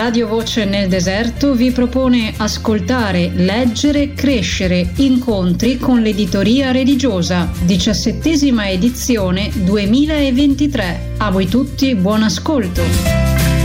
Radio Voce nel Deserto vi propone ascoltare, leggere, crescere, incontri con l'editoria religiosa, 17ª edizione 2023. A voi tutti buon ascolto.